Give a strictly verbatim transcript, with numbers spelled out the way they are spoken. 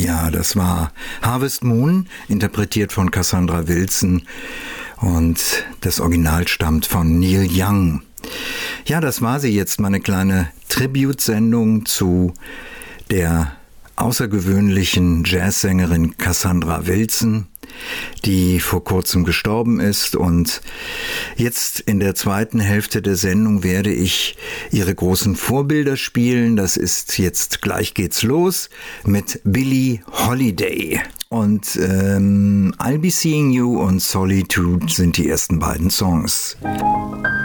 Ja, das war Harvest Moon, interpretiert von Cassandra Wilson, und das Original stammt von Neil Young. Ja, das war sie jetzt, meine kleine Tribute-Sendung zu der außergewöhnlichen Jazzsängerin Cassandra Wilson, die vor kurzem gestorben ist. Und jetzt in der zweiten Hälfte der Sendung werde ich ihre großen Vorbilder spielen. Das ist jetzt, gleich geht's los mit Billie Holiday. Und ähm, I'll Be Seeing You und Solitude sind die ersten beiden Songs.